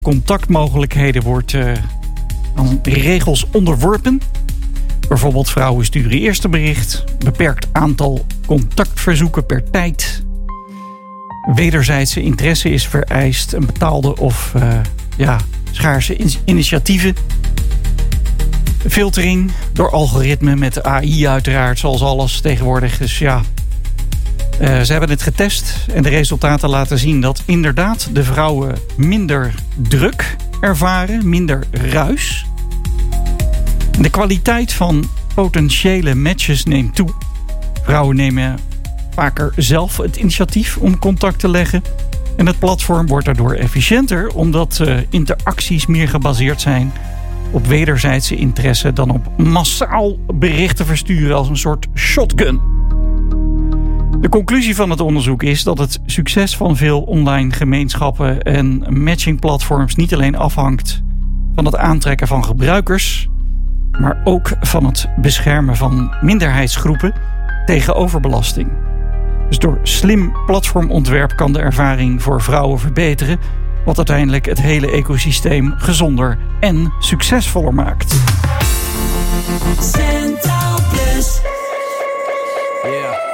contactmogelijkheden wordt aan regels onderworpen. Bijvoorbeeld vrouwen sturen eerst een bericht. Beperkt aantal contactverzoeken per tijd. Wederzijdse interesse is vereist. Een betaalde of schaarse initiatieven. Filtering door algoritme met AI uiteraard, zoals alles tegenwoordig. Dus ja, ze hebben het getest en de resultaten laten zien dat inderdaad de vrouwen minder druk ervaren, minder ruis. De kwaliteit van potentiële matches neemt toe. Vrouwen nemen vaker zelf het initiatief om contact te leggen. En het platform wordt daardoor efficiënter, omdat interacties meer gebaseerd zijn op wederzijdse interesse dan op massaal berichten versturen als een soort shotgun. De conclusie van het onderzoek is dat het succes van veel online gemeenschappen en matchingplatforms niet alleen afhangt van het aantrekken van gebruikers, maar ook van het beschermen van minderheidsgroepen tegen overbelasting. Dus door slim platformontwerp kan de ervaring voor vrouwen verbeteren, wat uiteindelijk het hele ecosysteem gezonder en succesvoller maakt. Centraal Plus. Yeah.